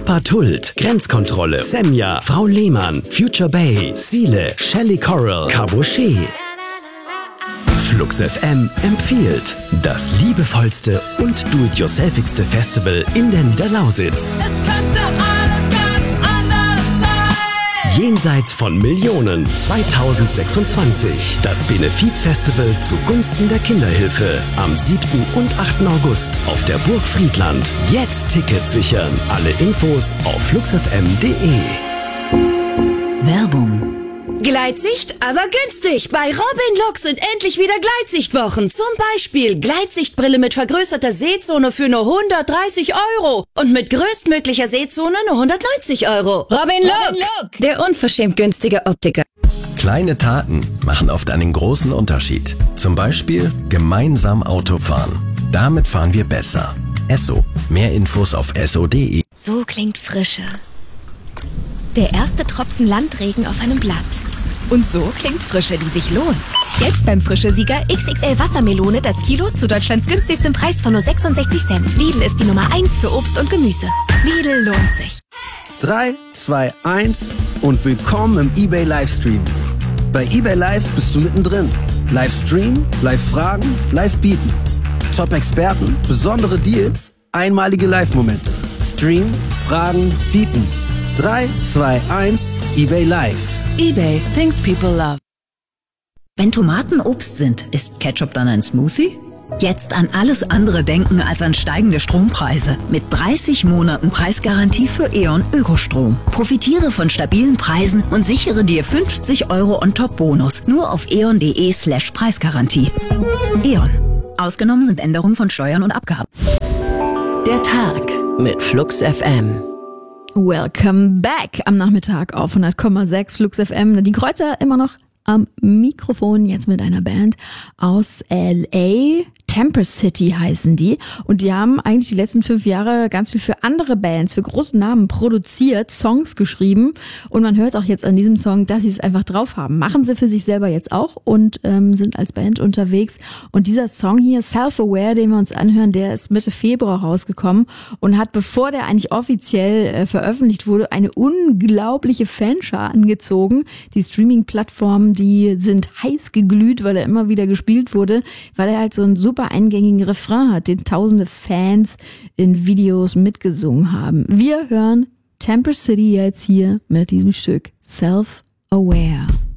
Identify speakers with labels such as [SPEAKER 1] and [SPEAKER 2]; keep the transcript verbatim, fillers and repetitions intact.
[SPEAKER 1] Papa Tult, Grenzkontrolle, Semja, Frau Lehmann, Future Bay, Siele, Shelly Coral, Caboché. Flux F M empfiehlt das liebevollste und do-it-yourselfigste Festival in der Niederlausitz.
[SPEAKER 2] Es könnte alles ganz anders sein.
[SPEAKER 1] Jenseits von Millionen zweitausendsechsundzwanzig. Das Benefizfestival zugunsten der Kinderhilfe. Am siebten und achten August auf der Burg Friedland. Jetzt Tickets sichern. Alle Infos auf flux f m punkt d e.
[SPEAKER 3] Werbung.
[SPEAKER 4] Gleitsicht, aber günstig. Bei Robin Lux sind endlich wieder Gleitsichtwochen. Zum Beispiel Gleitsichtbrille mit vergrößerter Sehzone für nur hundertdreißig Euro. Und mit größtmöglicher Sehzone nur hundertneunzig Euro. Robin Look, der unverschämt günstige Optiker.
[SPEAKER 5] Kleine Taten machen oft einen großen Unterschied. Zum Beispiel gemeinsam Auto fahren. Damit fahren wir besser. Esso. Mehr Infos auf esso punkt d e.
[SPEAKER 6] So klingt Frische. Der erste Tropfen Landregen auf einem Blatt. Und so klingt Frische, die sich lohnt. Jetzt beim Frische-Sieger X X L Wassermelone das Kilo zu Deutschlands günstigstem Preis von nur sechsundsechzig Cent. Lidl ist die Nummer eins für Obst und Gemüse. Lidl lohnt sich.
[SPEAKER 7] drei, zwei, eins und willkommen im eBay Livestream. Bei eBay Live bist du mittendrin. Livestream, Live-Fragen, Live-Bieten. Top-Experten, besondere Deals, einmalige Live-Momente. Stream, Fragen, Bieten. drei, zwei, eins, eBay Live.
[SPEAKER 4] eBay, things people love.
[SPEAKER 3] Wenn Tomaten Obst sind, ist Ketchup dann ein Smoothie? Jetzt an alles andere denken als an steigende Strompreise. Mit dreißig Monaten Preisgarantie für E.ON Ökostrom. Profitiere von stabilen Preisen und sichere dir fünfzig Euro On-Top-Bonus. Nur auf eon.de slash Preisgarantie. E.ON. Ausgenommen sind Änderungen von Steuern und Abgaben.
[SPEAKER 1] Der Tag mit Flux F M.
[SPEAKER 8] Welcome back am Nachmittag auf hundert Komma sechs Flux F M. Nadine Kreuzer immer noch am Mikrofon, jetzt mit einer Band aus L A. Temper City heißen die. Und die haben eigentlich die letzten fünf Jahre ganz viel für andere Bands, für große Namen produziert, Songs geschrieben. Und man hört auch jetzt an diesem Song, dass sie es einfach drauf haben. Machen sie für sich selber jetzt auch und ähm, sind als Band unterwegs. Und dieser Song hier, Self-Aware, den wir uns anhören, der ist Mitte Februar rausgekommen und hat, bevor der eigentlich offiziell äh, veröffentlicht wurde, eine unglaubliche Fanschar angezogen. Die Streaming-Plattformen, die sind heiß geglüht, weil er immer wieder gespielt wurde, weil er halt so ein super eingängigen Refrain hat, den tausende Fans in Videos mitgesungen haben. Wir hören Temper City jetzt hier mit diesem Stück Self-Aware.